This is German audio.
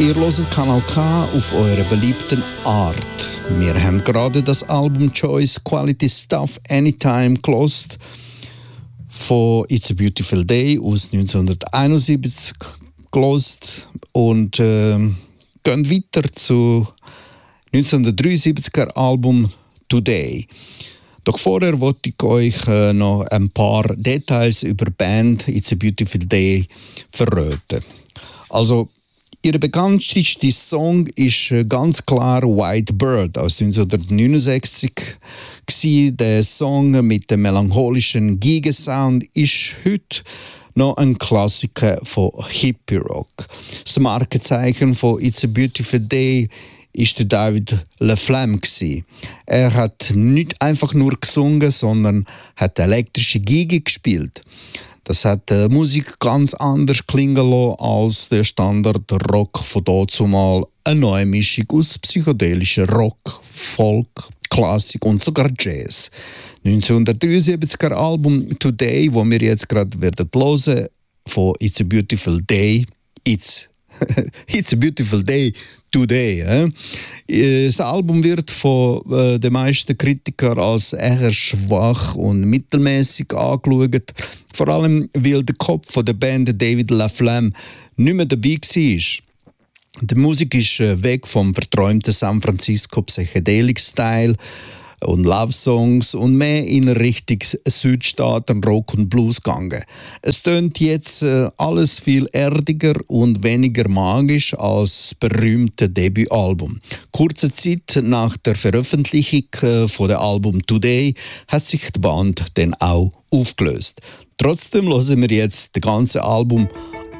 Ihr hört Kanal K auf eurer beliebten Art. Wir haben gerade das Album Choice Quality Stuff Anytime gelost von It's a Beautiful Day aus 1971 gelost und gehen weiter zu 1973er Album Today. Doch vorher wollte ich euch noch ein paar Details über die Band It's a Beautiful Day verraten. Also, ihr bekanntester Song ist ganz klar White Bird aus 1969. Der Song mit dem melancholischen Giga-Sound ist heute noch ein Klassiker von Hippie Rock. Das Markenzeichen von It's a Beautiful Day ist der David LaFlamme. Er hat nicht einfach nur gesungen, sondern hat elektrische Geige gespielt. Das hat die Musik ganz anders klingen lassen als der Standard-Rock von dazumal. Eine neue Mischung aus psychedelischer Rock, Folk, Klassik und sogar Jazz. 1973er Album Today, wo wir jetzt gerade werden hören, von It's a Beautiful Day. It's a Beautiful Day Today. Das Album wird von den meisten Kritikern als eher schwach und mittelmäßig angeschaut. Vor allem, weil der Kopf von der Band David LaFlamme nicht mehr dabei war. Die Musik ist weg vom verträumten San Francisco Psychedelic-Style und Love-Songs und mehr in Richtung Südstaaten, Rock und Blues gegangen. Es tönt jetzt alles viel erdiger und weniger magisch als das berühmte Debütalbum. Kurze Zeit nach der Veröffentlichung von dem Album Today hat sich die Band dann auch aufgelöst. Trotzdem hören wir jetzt das ganze Album